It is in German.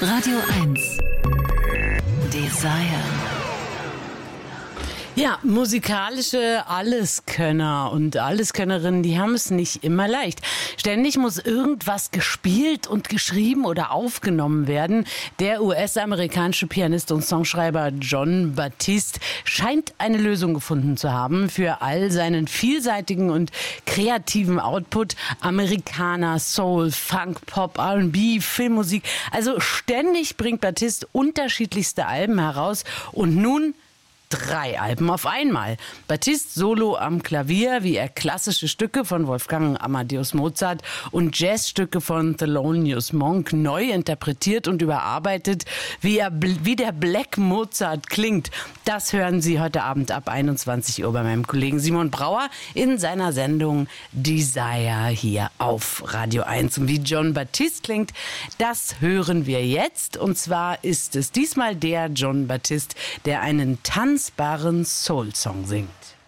Radio 1 Desire. Ja, musikalische Alleskönner und Alleskönnerinnen, die haben es nicht immer leicht. Ständig muss irgendwas gespielt und geschrieben oder aufgenommen werden. Der US-amerikanische Pianist und Songschreiber Jon Batiste scheint eine Lösung gefunden zu haben für all seinen vielseitigen und kreativen Output. Amerikaner, Soul, Funk, Pop, R&B, Filmmusik. Also ständig bringt Batiste unterschiedlichste Alben heraus und nun 3 Alben auf einmal. Batiste solo am Klavier, wie er klassische Stücke von Wolfgang Amadeus Mozart und Jazzstücke von Thelonious Monk neu interpretiert und überarbeitet, wie der Black Mozart klingt. Das hören Sie heute Abend ab 21 Uhr bei meinem Kollegen Simon Brauer in seiner Sendung Desire hier auf Radio 1. Und wie Jon Batiste klingt, das hören wir jetzt. Und zwar ist es diesmal der Jon Batiste, der einen tanzbaren Soul-Song singt.